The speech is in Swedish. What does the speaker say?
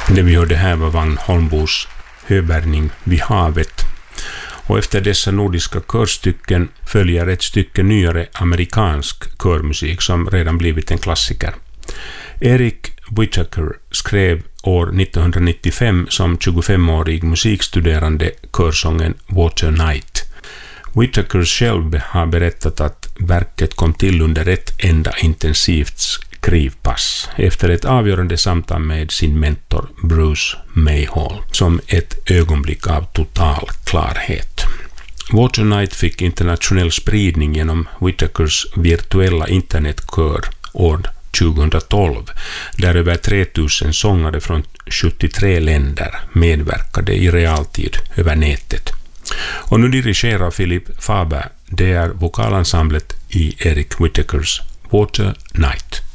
Det vi hörde här var Vagn Holmbos Höbärning vid havet. Och efter dessa nordiska körstycken följer ett stycke nyare amerikansk körmusik som redan blivit en klassiker. Eric Whittaker skrev år 1995 som 25-årig musikstuderande körsången Water Night. Whittaker själv har berättat att verket kom till under ett enda intensivt skrivpass efter ett avgörande samtal med sin mentor Bruce Mayhall som ett ögonblick av total klarhet. Water Night fick internationell spridning genom Whittakers virtuella internetkör år 2012, där över 3000 sångare från 73 länder medverkade i realtid över nätet. Och nu dirigerar Philip Faber, det är vokalensemblet i Eric Whittakers Water Night.